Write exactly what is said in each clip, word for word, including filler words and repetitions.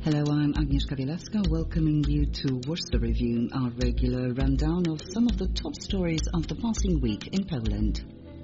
Hello, I'm Agnieszka Bielewska, welcoming you to Warsaw Review, our regular rundown of some of the top stories of the passing week in Poland.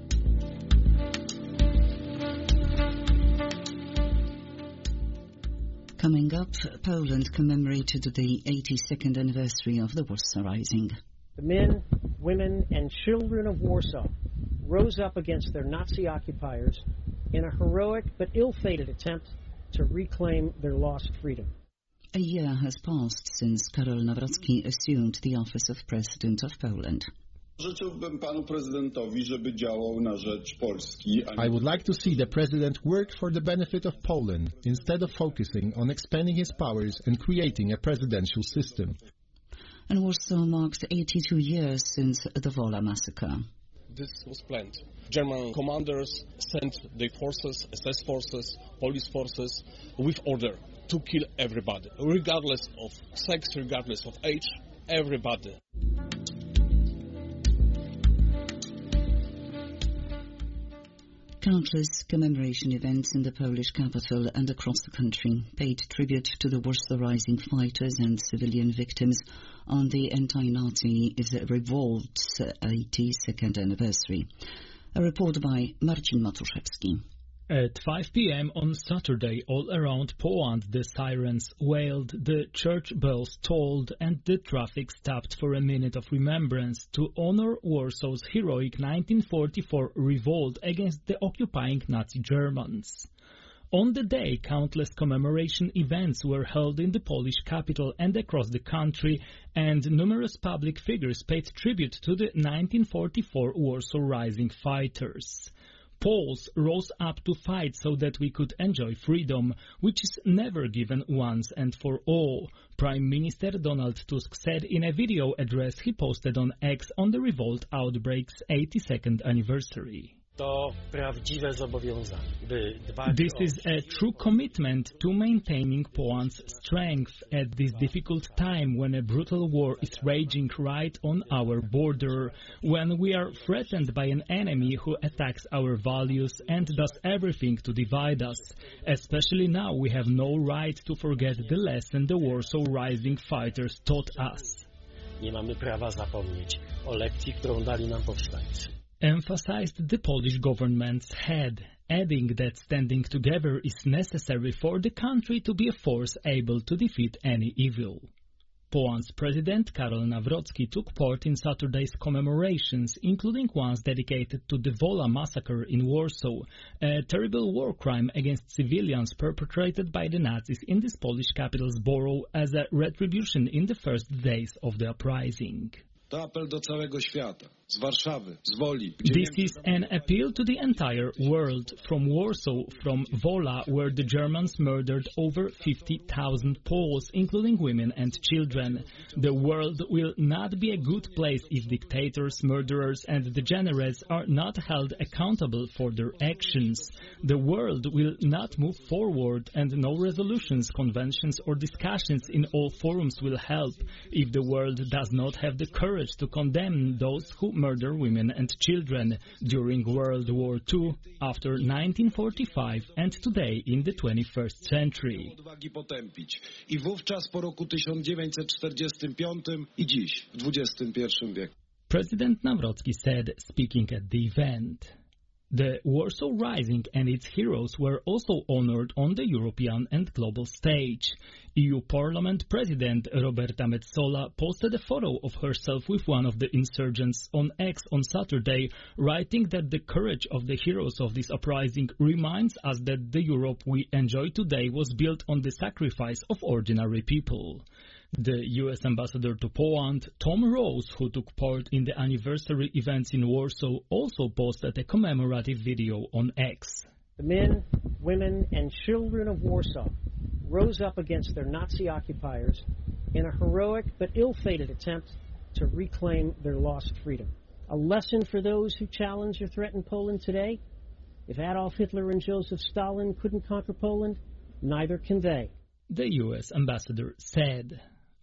Coming up, Poland commemorated the eighty-second anniversary of the Warsaw Rising. The men, women, and children of Warsaw rose up against their Nazi occupiers in a heroic but ill-fated attempt to reclaim their lost freedom. A year has passed since Karol Nawrocki assumed the office of President of Poland. I would like to see the President work for the benefit of Poland instead of focusing on expanding his powers and creating a presidential system. And Warsaw marks eighty-two years since the Wola massacre. This was planned. German commanders sent their forces, S S forces, police forces, with order to kill everybody, regardless of sex, regardless of age, everybody. Countless commemoration events in the Polish capital and across the country paid tribute to the Warsaw Rising fighters and civilian victims on the anti-Nazi revolt's eighty-second anniversary. A report by Marcin Matuszewski. At five p.m. on Saturday, all around Poland, the sirens wailed, the church bells tolled, and the traffic stopped for a minute of remembrance to honor Warsaw's heroic nineteen forty-four revolt against the occupying Nazi Germans. On the day, countless commemoration events were held in the Polish capital and across the country, and numerous public figures paid tribute to the nineteen forty-four Warsaw Rising fighters. Poles rose up to fight so that we could enjoy freedom, which is never given once and for all, Prime Minister Donald Tusk said in a video address he posted on X on the revolt outbreak's eighty-second anniversary. This is a true commitment to maintaining Poland's strength at this difficult time when a brutal war is raging right on our border, when we are threatened by an enemy who attacks our values and does everything to divide us. Especially now, we have no right to forget the lesson the Warsaw Rising fighters taught us. Nie mamy prawa zapomnieć o lekcji, którą dali nam powstańcy. Emphasized the Polish government's head, adding that standing together is necessary for the country to be a force able to defeat any evil. Poland's President Karol Nawrocki took part in Saturday's commemorations, including ones dedicated to the Wola massacre in Warsaw, a terrible war crime against civilians perpetrated by the Nazis in this Polish capital's borough as a retribution in the first days of the uprising. This is an appeal to the entire world, from Warsaw, from Wola, where the Germans murdered over fifty thousand Poles, including women and children. The world will not be a good place if dictators, murderers and degenerates are not held accountable for their actions. The world will not move forward, and no resolutions, conventions or discussions in all forums will help if the world does not have the courage to condemn those who murder women and children during World War Two, after nineteen forty-five and today in the twenty-first century. President Nawrocki said, speaking at the event. The Warsaw Rising and its heroes were also honored on the European and global stage. E U Parliament President Roberta Metsola posted a photo of herself with one of the insurgents on X on Saturday, writing that the courage of the heroes of this uprising reminds us that the Europe we enjoy today was built on the sacrifice of ordinary people. The U S ambassador to Poland, Tom Rose, who took part in the anniversary events in Warsaw, also posted a commemorative video on X. The men, women, and children of Warsaw rose up against their Nazi occupiers in a heroic but ill-fated attempt to reclaim their lost freedom. A lesson for those who challenge or threaten Poland today? If Adolf Hitler and Joseph Stalin couldn't conquer Poland, neither can they. The U S ambassador said.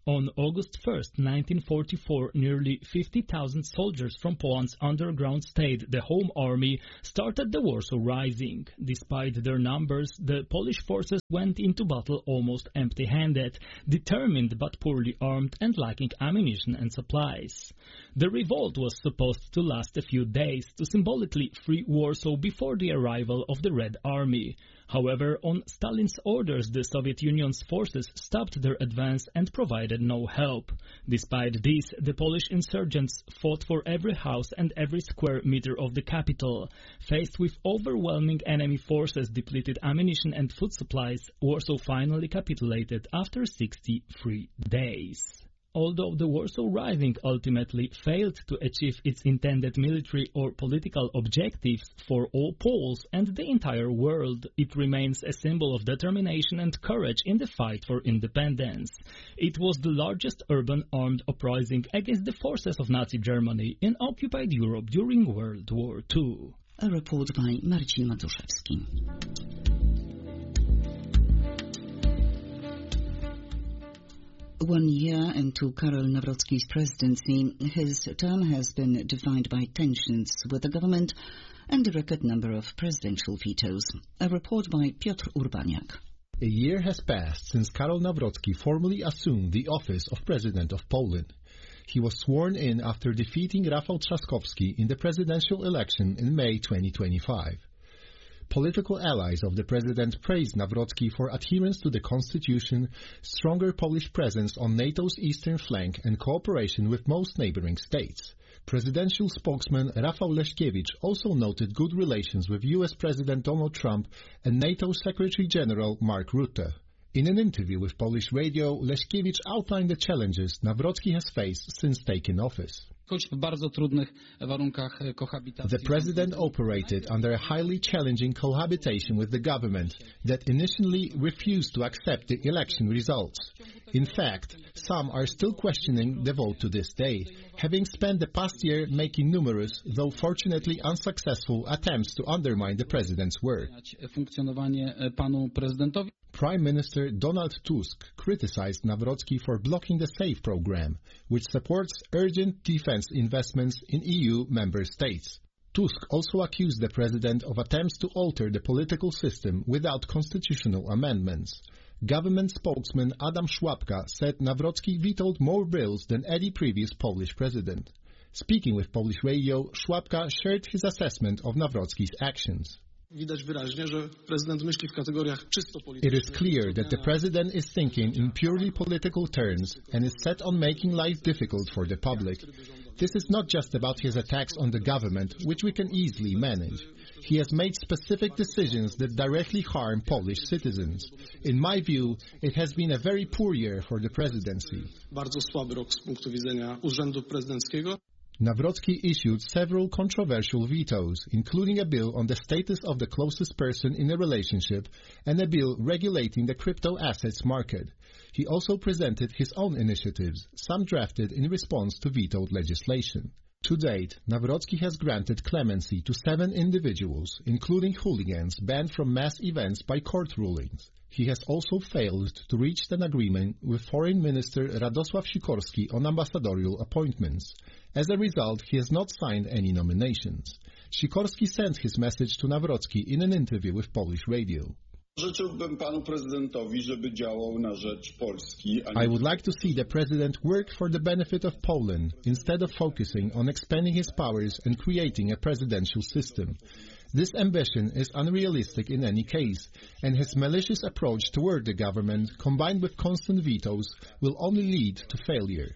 On August first, nineteen forty-four, nearly fifty thousand soldiers from Poland's underground state, the Home Army, started the Warsaw Rising. Despite their numbers, the Polish forces went into battle almost empty-handed, determined but poorly armed and lacking ammunition and supplies. The revolt was supposed to last a few days to symbolically free Warsaw before the arrival of the Red Army. However, on Stalin's orders, the Soviet Union's forces stopped their advance and provided no help. Despite this, the Polish insurgents fought for every house and every square meter of the capital. Faced with overwhelming enemy forces, depleted ammunition and food supplies, Warsaw finally capitulated after sixty-three days. Although the Warsaw Rising ultimately failed to achieve its intended military or political objectives for all Poles and the entire world, it remains a symbol of determination and courage in the fight for independence. It was the largest urban armed uprising against the forces of Nazi Germany in occupied Europe during World War Two. A report by Marcin Matuszewski. One year into Karol Nawrocki's presidency, his term has been defined by tensions with the government and a record number of presidential vetoes. A report by Piotr Urbaniak. A year has passed since Karol Nawrocki formally assumed the office of President of Poland. He was sworn in after defeating Rafał Trzaskowski in the presidential election in May twenty twenty-five. Political allies of the president praised Nawrocki for adherence to the constitution, stronger Polish presence on NATO's eastern flank and cooperation with most neighboring states. Presidential spokesman Rafał Leszkiewicz also noted good relations with U S President Donald Trump and NATO Secretary General Mark Rutte. In an interview with Polish radio, Leszkiewicz outlined the challenges Nawrocki has faced since taking office. The president operated under a highly challenging cohabitation with the government that initially refused to accept the election results. In fact, some are still questioning the vote to this day, having spent the past year making numerous, though fortunately unsuccessful, attempts to undermine the president's work. Prime Minister Donald Tusk criticized Nawrocki for blocking the SAFE program, which supports urgent defense investments in E U member states. Tusk also accused the president of attempts to alter the political system without constitutional amendments. Government spokesman Adam Szłapka said Nawrocki vetoed more bills than any previous Polish president. Speaking with Polish radio, Szłapka shared his assessment of Nawrocki's actions. It is clear that the president is thinking in purely political terms and is set on making life difficult for the public. This is not just about his attacks on the government, which we can easily manage. He has made specific decisions that directly harm Polish citizens. In my view, it has been a very poor year for the presidency. Nawrocki issued several controversial vetoes, including a bill on the status of the closest person in a relationship and a bill regulating the crypto assets market. He also presented his own initiatives, some drafted in response to vetoed legislation. To date, Nawrocki has granted clemency to seven individuals, including hooligans banned from mass events by court rulings. He has also failed to reach an agreement with Foreign Minister Radosław Sikorski on ambassadorial appointments. As a result, he has not signed any nominations. Sikorski sent his message to Nawrocki in an interview with Polish radio. I would like to see the president work for the benefit of Poland instead of focusing on expanding his powers and creating a presidential system. This ambition is unrealistic in any case, and his malicious approach toward the government, combined with constant vetoes, will only lead to failure.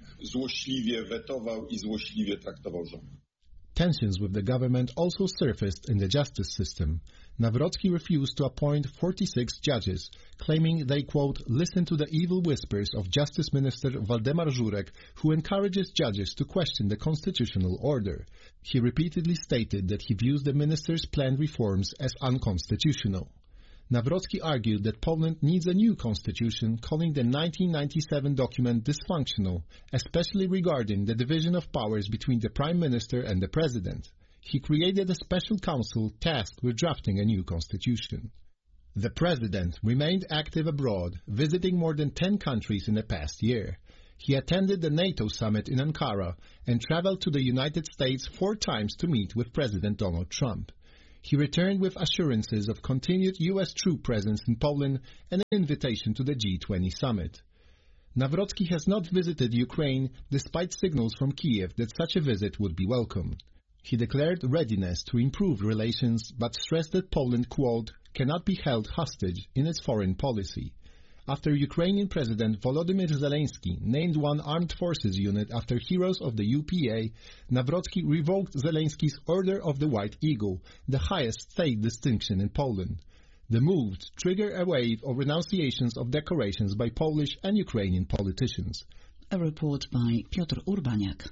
Tensions with the government also surfaced in the justice system. Nawrocki refused to appoint forty-six judges, claiming they, quote, listen to the evil whispers of Justice Minister Waldemar Żurek, who encourages judges to question the constitutional order. He repeatedly stated that he views the minister's planned reforms as unconstitutional. Nawrocki argued that Poland needs a new constitution, calling the nineteen ninety-seven document dysfunctional, especially regarding the division of powers between the Prime Minister and the President. He created a special council tasked with drafting a new constitution. The President remained active abroad, visiting more than ten countries in the past year. He attended the NATO summit in Ankara and traveled to the United States four times to meet with President Donald Trump. He returned with assurances of continued U S troop presence in Poland and an invitation to the G twenty summit. Nawrocki has not visited Ukraine despite signals from Kiev that such a visit would be welcome. He declared readiness to improve relations but stressed that Poland, quote, cannot be held hostage in its foreign policy. After Ukrainian President Volodymyr Zelensky named one armed forces unit after heroes of the U P A, Nawrocki revoked Zelensky's Order of the White Eagle, the highest state distinction in Poland. The move triggered a wave of renunciations of decorations by Polish and Ukrainian politicians. A report by Piotr Urbaniak.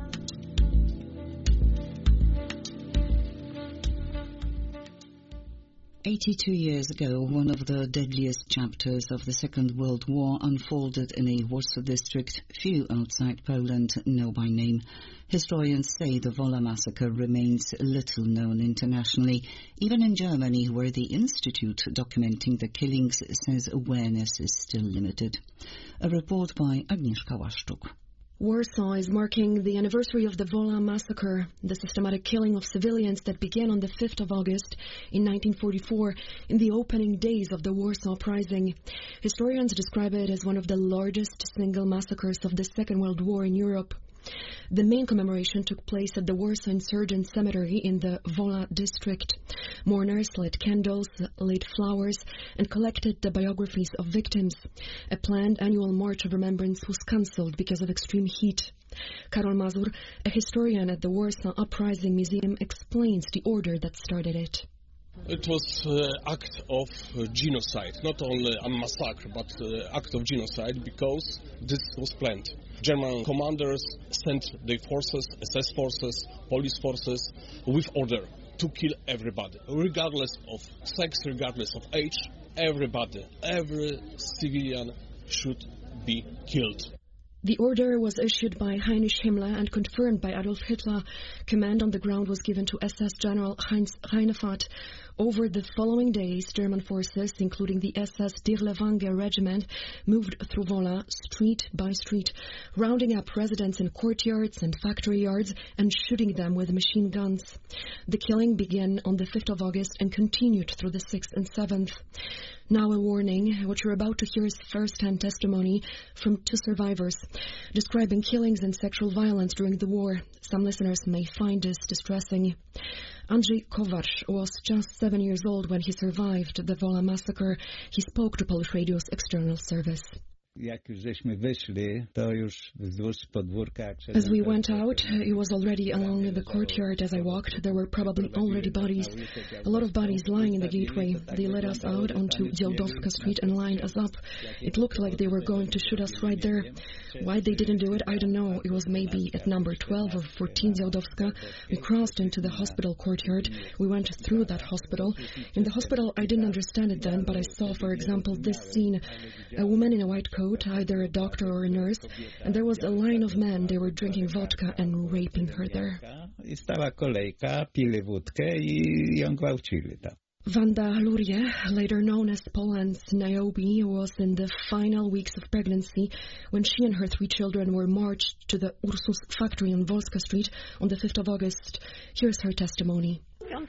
eighty-two years ago, one of the deadliest chapters of the Second World War unfolded in a Warsaw district few outside Poland know by name. Historians say the Wola massacre remains little known internationally, even in Germany, where the institute documenting the killings says awareness is still limited. A report by Agnieszka Łaszczuk. Warsaw is marking the anniversary of the Wola massacre, the systematic killing of civilians that began on the fifth of August in nineteen forty-four in the opening days of the Warsaw Uprising. Historians describe it as one of the largest single massacres of the Second World War in Europe. The main commemoration took place at the Warsaw Insurgent Cemetery in the Wola district. Mourners lit candles, laid flowers, and collected the biographies of victims. A planned annual March of Remembrance was cancelled because of extreme heat. Karol Mazur, a historian at the Warsaw Uprising Museum, explains the order that started it. It was an uh, act of uh, genocide, not only a massacre, but uh, act of genocide, because this was planned. German commanders sent their forces, S S forces, police forces, with order to kill everybody, regardless of sex, regardless of age. Everybody, every civilian should be killed. The order was issued by Heinrich Himmler and confirmed by Adolf Hitler. Command on the ground was given to S S General Heinz Reinefeld. Over the following days, German forces, including the S S Dirlewanger Regiment, moved through Wola, street by street, rounding up residents in courtyards and factory yards and shooting them with machine guns. The killing began on the fifth of August and continued through the sixth and seventh. Now a warning. What you're about to hear is first-hand testimony from two survivors describing killings and sexual violence during the war. Some listeners may find this distressing. Andrzej Kowacz was just seven years old when he survived the Wola massacre. He spoke to Polish Radio's external service. As we went out, it was already along the courtyard. As I walked, there were probably already bodies. A lot of bodies lying in the gateway. They led us out onto Działdowska Street and lined us up. It looked like they were going to shoot us right there. Why they didn't do it, I don't know. It was maybe at number twelve or fourteen Działdowska. We crossed into the hospital courtyard. We went through that hospital. In the hospital, I didn't understand it then, but I saw, for example, this scene. A woman in a white coat, either a doctor or a nurse, and there was a line of men. They were drinking vodka and raping her there. Wanda Lurie, later known as Poland's Niobe, was in the final weeks of pregnancy when she and her three children were marched to the Ursus factory on Wolska Street on the fifth of August. Here's her testimony. On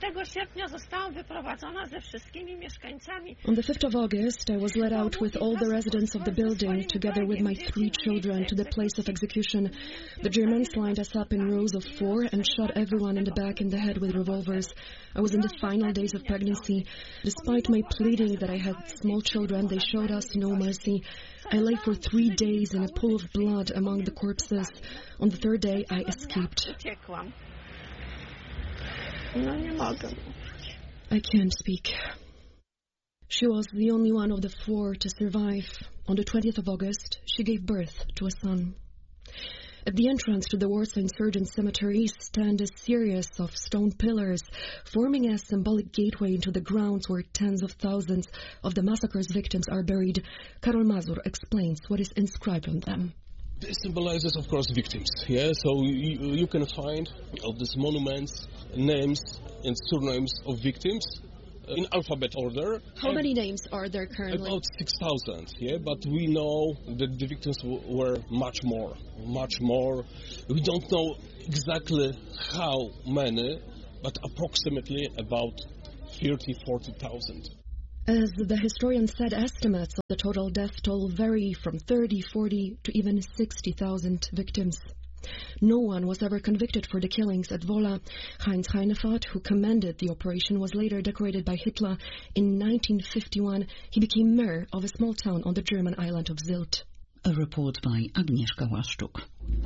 the fifth of August, I was led out with all the residents of the building, together with my three children, to the place of execution. The Germans lined us up in rows of four and shot everyone in the back and the head with revolvers. I was in the final days of pregnancy. Despite my pleading that I had small children, they showed us no mercy. I lay for three days in a pool of blood among the corpses. On the third day, I escaped. I can't speak. She was the only one of the four to survive. On the twentieth of August, she gave birth to a son. At the entrance to the Warsaw Insurgent Cemetery stand a series of stone pillars, forming a symbolic gateway into the grounds where tens of thousands of the massacre's victims are buried. Karol Mazur explains what is inscribed on them. This symbolizes, of course, victims. Yeah, so you, you can find of these monuments names and surnames of victims. in alphabet order. How many names are there currently? About six thousand, yeah, but we know that the victims w- were much more, much more. We don't know exactly how many, but approximately about thirty, forty thousand. As the historian said, estimates of the total death toll vary from thirty, forty to even sixty thousand victims. No one was ever convicted for the killings at Wola. Heinz Reinefeld, who commanded the operation, was later decorated by Hitler. In nineteen fifty-one, he became mayor of a small town on the German island of Sylt. A report by Agnieszka Łaszczuk.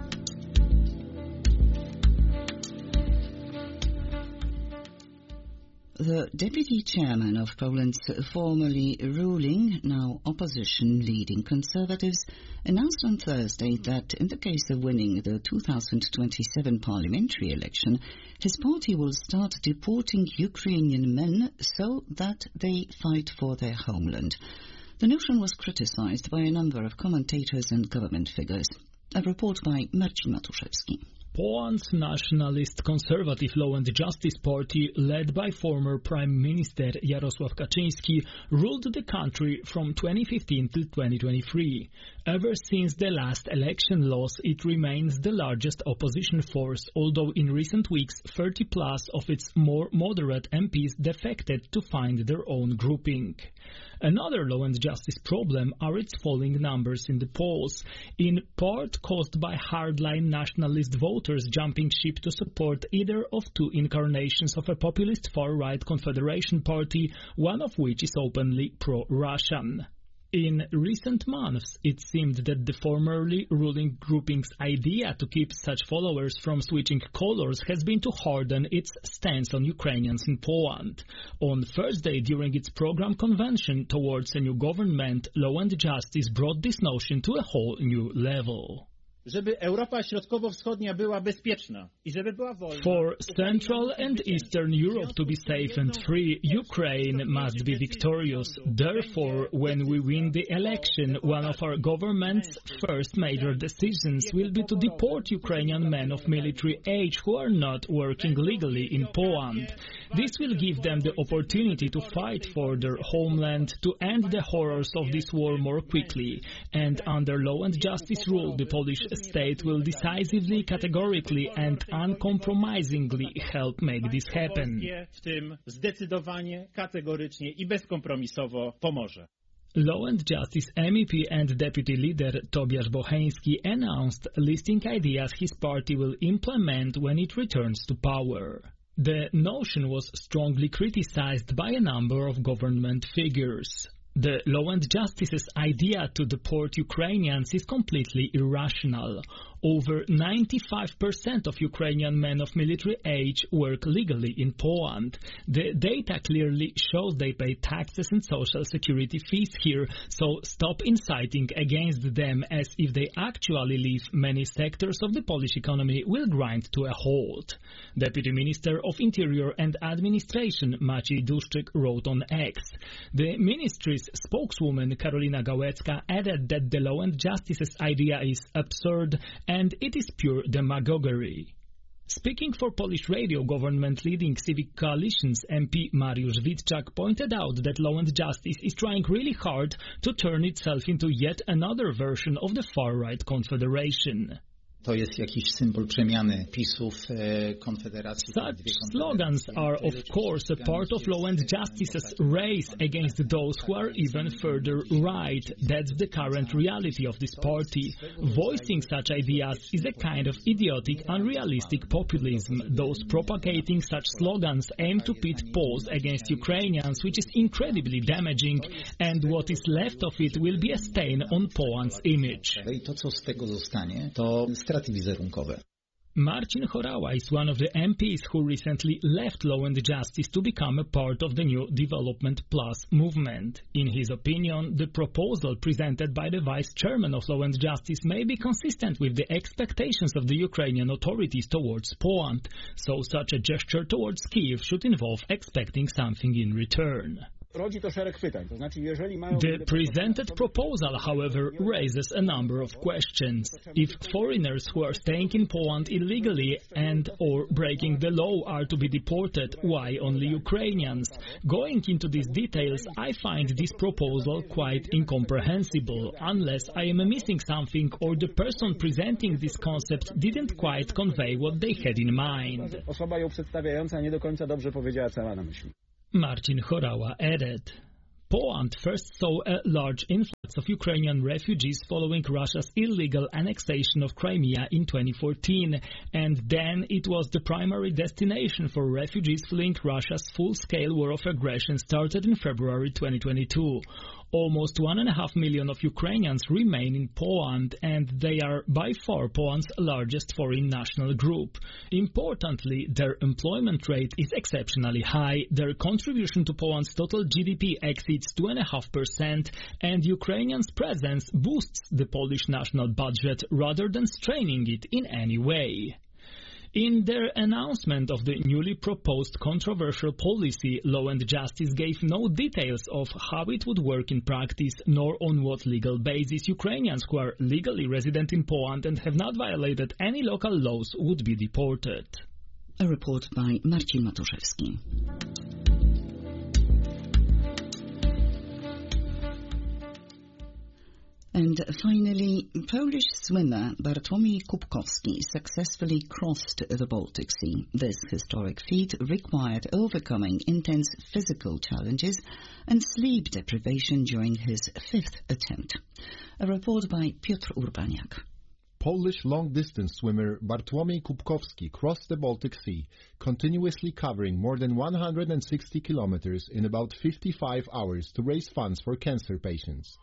The deputy chairman of Poland's formerly ruling, now opposition leading Conservatives, announced on Thursday that in the case of winning the two thousand twenty-seven parliamentary election, his party will start deporting Ukrainian men so that they fight for their homeland. The notion was criticized by a number of commentators and government figures. A report by Marcin Matuszewski. Poland's nationalist conservative Law and Justice Party, led by former Prime Minister Jarosław Kaczyński, ruled the country from twenty fifteen to twenty twenty-three. Ever since the last election loss, it remains the largest opposition force, although in recent weeks thirty plus of its more moderate M Ps defected to find their own grouping. Another Law and Justice problem are its falling numbers in the polls, in part caused by hardline nationalist voters jumping ship to support either of two incarnations of a populist far-right Confederation Party, one of which is openly pro-Russian. In recent months, it seemed that the formerly ruling grouping's idea to keep such followers from switching colors has been to harden its stance on Ukrainians in Poland. On Thursday, during its program convention towards a new government, Law and Justice brought this notion to a whole new level. Żeby Europa Środkowo-Wschodnia była bezpieczna i żeby była wolna. For Central and Eastern Europe to be safe and free, Ukraine must be victorious. Therefore, when we win the election, one of our government's first major decisions will be to deport Ukrainian men of military age who are not working legally in Poland. This will give them the opportunity to fight for their homeland, to end the horrors of this war more quickly. And under Law and Justice rule, the Polish state will decisively, categorically and uncompromisingly help make this happen. W tym zdecydowanie, kategorycznie i bezkompromisowo pomoże. Law and Justice M E P and Deputy Leader Tobiasz Bocheński announced listing ideas his party will implement when it returns to power. The notion was strongly criticized by a number of government figures. The Law and Justice's idea to deport Ukrainians is completely irrational. Over ninety-five percent of Ukrainian men of military age work legally in Poland. The data clearly shows they pay taxes and social security fees here, so stop inciting against them, as if they actually leave, many sectors of the Polish economy will grind to a halt. Deputy Minister of Interior and Administration Maciej Duszczyk wrote on X. The ministry's spokeswoman Karolina Gałecka added that the Law and Justice's idea is absurd and it is pure demagoguery. Speaking for Polish radio, government-leading Civic Coalition's M P Mariusz Witczak pointed out that Law and Justice is trying really hard to turn itself into yet another version of the far-right Confederation. To jest jakiś symbol przemiany PiSów, Konfederacji. Such slogans are, of course, a part of Law and Justice's race against those who are even further right. That's the current reality of this party. Voicing such ideas is a kind of idiotic, unrealistic populism. Those propagating such slogans aim to pit Poles against Ukrainians, which is incredibly damaging, and what is left of it will be a stain on Poland's image. To, co z tego zostanie, to straty wizerunkowe. Marcin Horała is one of the M Ps who recently left Law and Justice to become a part of the new Development Plus movement. In his opinion, the proposal presented by the Vice Chairman of Law and Justice may be consistent with the expectations of the Ukrainian authorities towards Poland, so such a gesture towards Kyiv should involve expecting something in return. The presented proposal, however, raises a number of questions. If foreigners who are staying in Poland illegally and or breaking the law are to be deported, why only Ukrainians? Going into these details, I find this proposal quite incomprehensible, unless I am missing something or the person presenting this concept didn't quite convey what they had in mind. Marcin Chorała added. Poland first saw a large influx of Ukrainian refugees following Russia's illegal annexation of Crimea in twenty fourteen, and then it was the primary destination for refugees fleeing Russia's full-scale war of aggression started in February twenty twenty-two. Almost one and a half million of Ukrainians remain in Poland, and they are by far Poland's largest foreign national group. Importantly, their employment rate is exceptionally high, their contribution to Poland's total G D P exceeds two point five percent, and Ukrainians' presence boosts the Polish national budget rather than straining it in any way. In their announcement of the newly proposed controversial policy, Law and Justice gave no details of how it would work in practice, nor on what legal basis Ukrainians who are legally resident in Poland and have not violated any local laws would be deported. A report by Marcin Matuszewski. And finally, Polish swimmer Bartłomiej Kubkowski successfully crossed the Baltic Sea. This historic feat required overcoming intense physical challenges and sleep deprivation during his fifth attempt. A report by Piotr Urbaniak. Polish long-distance swimmer Bartłomiej Kubkowski crossed the Baltic Sea, continuously covering more than one hundred sixty kilometers in about fifty-five hours to raise funds for cancer patients.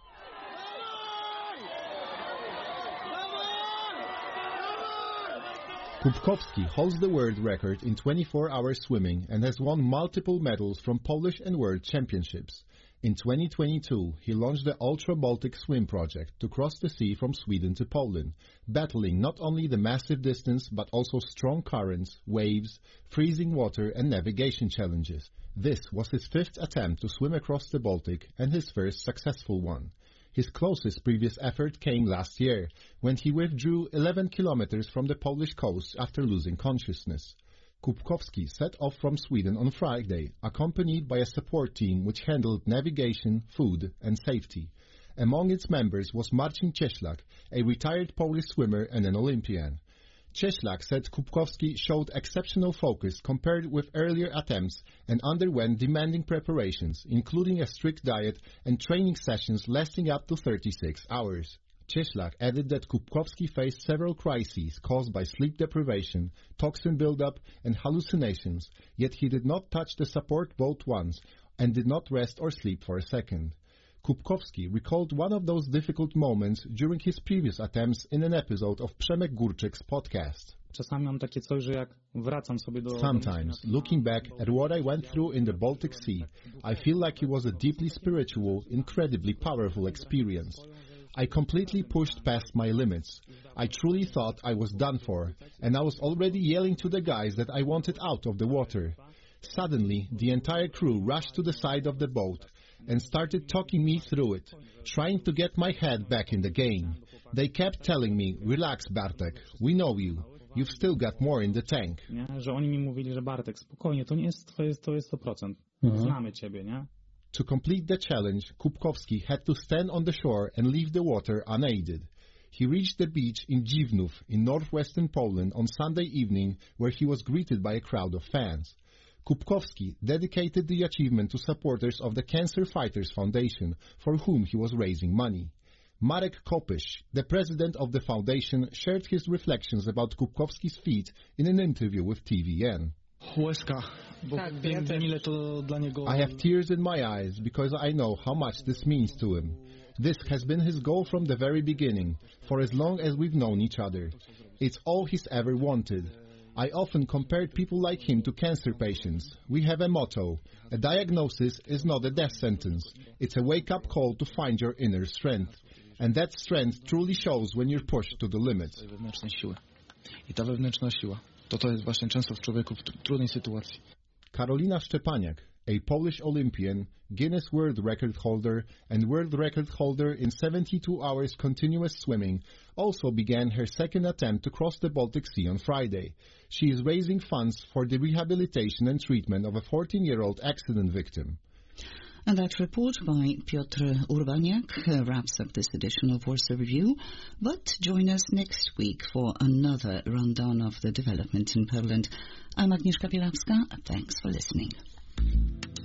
Kubkowski holds the world record in twenty-four hour swimming and has won multiple medals from Polish and World Championships. In twenty twenty-two, he launched the Ultra Baltic Swim project to cross the sea from Sweden to Poland, battling not only the massive distance but also strong currents, waves, freezing water and navigation challenges. This was his fifth attempt to swim across the Baltic and his first successful one. His closest previous effort came last year, when he withdrew eleven kilometers from the Polish coast after losing consciousness. Kubkowski set off from Sweden on Friday, accompanied by a support team which handled navigation, food and safety. Among its members was Marcin Cieślak, a retired Polish swimmer and an Olympian. Cieślak said Kubkowski showed exceptional focus compared with earlier attempts and underwent demanding preparations, including a strict diet and training sessions lasting up to thirty-six hours. Cieślak added that Kubkowski faced several crises caused by sleep deprivation, toxin buildup and hallucinations, yet he did not touch the support boat once and did not rest or sleep for a second. Kubkowski recalled one of those difficult moments during his previous attempts in an episode of Przemek Górczyk's podcast. Sometimes, looking back at what I went through in the Baltic Sea, I feel like it was a deeply spiritual, incredibly powerful experience. I completely pushed past my limits. I truly thought I was done for, and I was already yelling to the guys that I wanted out of the water. Suddenly, the entire crew rushed to the side of the boat and started talking me through it, trying to get my head back in the game. They kept telling me, "Relax, Bartek, we know you. You've still got more in the tank." Mm-hmm. To complete the challenge, Kubkowski had to stand on the shore and leave the water unaided. He reached the beach in Dziwnów in northwestern Poland on Sunday evening, where he was greeted by a crowd of fans. Kubkowski dedicated the achievement to supporters of the Cancer Fighters Foundation, for whom he was raising money. Marek Kopysz, the president of the foundation, shared his reflections about Kubkowski's feat in an interview with T V N. I have tears in my eyes because I know how much this means to him. This has been his goal from the very beginning, for as long as we've known each other. It's all he's ever wanted. I often compared people like him to cancer patients. We have a motto: a diagnosis is not a death sentence. It's a wake-up call to find your inner strength. And that strength truly shows when you're pushed to the limit. Karolina Szczepaniak, a Polish Olympian, Guinness World Record holder, and world record holder in seventy-two hours continuous swimming, also began her second attempt to cross the Baltic Sea on Friday. She is raising funds for the rehabilitation and treatment of a fourteen-year-old accident victim. And that report by Piotr Urbaniak uh, wraps up this edition of Warsaw Review. But join us next week for another rundown of the development in Poland. I'm Agnieszka Pielawska. Thanks for listening.